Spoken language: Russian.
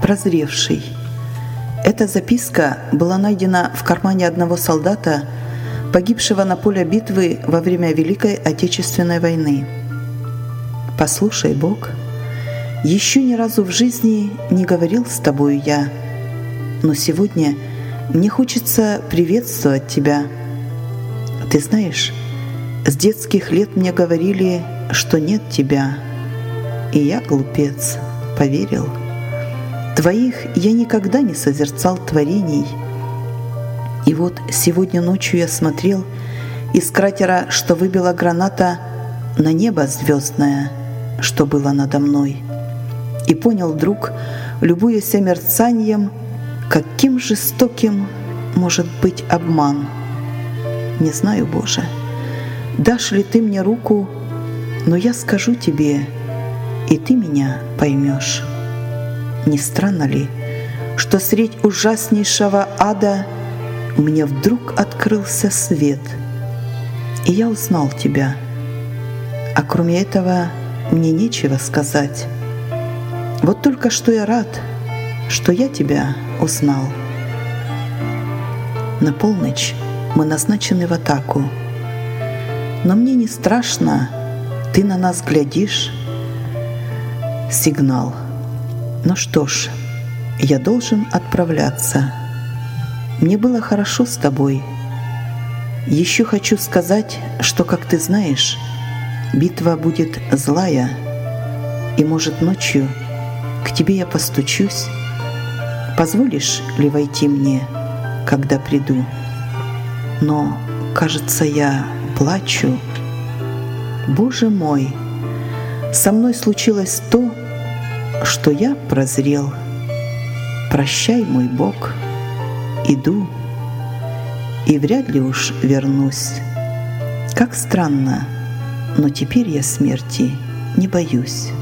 прозревший. Эта записка была найдена в кармане одного солдата, погибшего на поле битвы во время Великой Отечественной войны. «Послушай, Бог, еще ни разу в жизни не говорил с тобою я, но сегодня мне хочется приветствовать тебя. Ты знаешь, с детских лет мне говорили, что нет тебя, и я, глупец, поверил. Твоих я никогда не созерцал творений. И вот сегодня ночью я смотрел из кратера, что выбила граната, на небо звездное, что было надо мной, и понял вдруг, любуясь мерцанием, каким жестоким может быть обман. Не знаю, Боже, дашь ли ты мне руку, но я скажу тебе, и ты меня поймешь. Не странно ли, что средь ужаснейшего ада мне вдруг открылся свет, и я узнал тебя, а кроме этого мне нечего сказать. Вот только что я рад, что я тебя узнал. На полночь мы назначены в атаку, но мне не страшно, ты на нас глядишь. Сигнал. Ну что ж, я должен отправляться. Мне было хорошо с тобой. Еще хочу сказать, что, как ты знаешь, битва будет злая, и, может, ночью к тебе я постучусь. Позволишь ли войти мне, когда приду? Но, кажется, я плачу. Боже мой, со мной случилось то, что я прозрел. Прощай, мой Бог, иду, и вряд ли уж вернусь. Как странно, но теперь я смерти не боюсь.